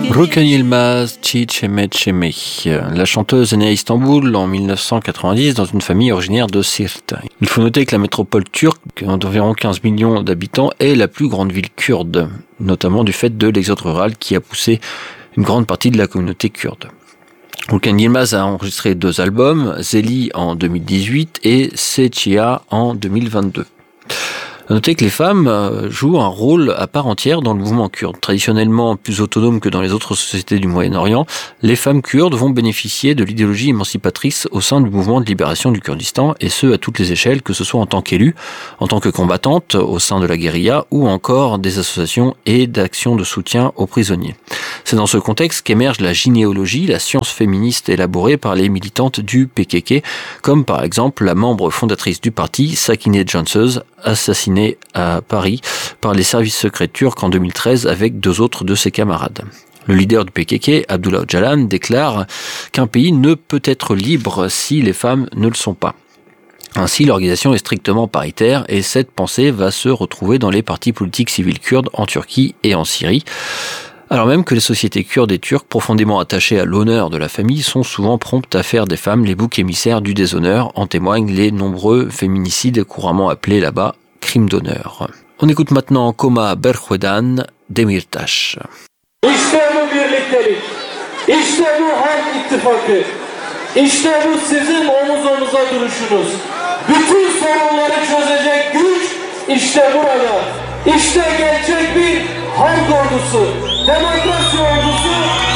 Ruken Yilmaz Çiçeğime Çeme. La chanteuse est née à Istanbul en 1990 dans une famille originaire de Siirt. Il faut noter que la métropole turque, d'environ 15 millions d'habitants, est la plus grande ville kurde, notamment du fait de l'exode rural qui a poussé une grande partie de la communauté kurde. Ruken Yilmaz a enregistré 2 albums, Zeli en 2018 et Seçia en 2022. Notez que les femmes jouent un rôle à part entière dans le mouvement kurde. Traditionnellement plus autonome que dans les autres sociétés du Moyen-Orient, les femmes kurdes vont bénéficier de l'idéologie émancipatrice au sein du mouvement de libération du Kurdistan, et ce à toutes les échelles, que ce soit en tant qu'élues, en tant que combattantes au sein de la guérilla, ou encore des associations et d'actions de soutien aux prisonniers. C'est dans ce contexte qu'émerge la gynéologie, la science féministe élaborée par les militantes du PKK, comme par exemple la membre fondatrice du parti, Sakine Cansöz, assassinée à Paris par les services secrets turcs en 2013 avec 2 autres de ses camarades. Le leader du PKK, Abdullah Öcalan, déclare qu'un pays ne peut être libre si les femmes ne le sont pas. Ainsi, l'organisation est strictement paritaire et cette pensée va se retrouver dans les partis politiques civils kurdes en Turquie et en Syrie. Alors même que les sociétés kurdes et turques, profondément attachées à l'honneur de la famille, sont souvent promptes à faire des femmes les boucs émissaires du déshonneur, en témoignent les nombreux féminicides couramment appelés là-bas crimes d'honneur. On écoute maintenant Koma Berkhu'dan, Demirtaş. İşte bu birliktelik, işte bu halk ittifakı, işte bu sizin omuz omuza duruşunuz. Bütün sorunları çözecek güç işte burada. İşte gerçek bir halk ordusu, demokrasi ordusu.